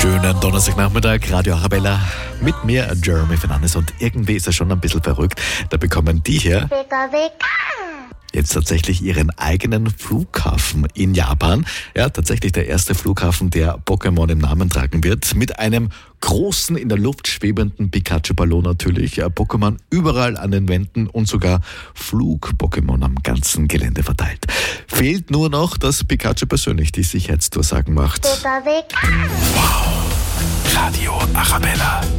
Schönen Donnerstagnachmittag, Radio Arabella mit mir, Jeremy Fernandes. Und irgendwie ist es schon ein bisschen verrückt. Da bekommen die hier jetzt tatsächlich ihren eigenen Flughafen in Japan. Ja, tatsächlich der erste Flughafen, der Pokémon im Namen tragen wird. Mit einem großen, in der Luft schwebenden Pikachu-Ballon natürlich. Pokémon überall an den Wänden und sogar Flug-Pokémon am ganzen Gelände verteilt. Fehlt nur noch, dass Pikachu persönlich die Sicherheitsdurchsagen macht. Wow. Radio Arabella.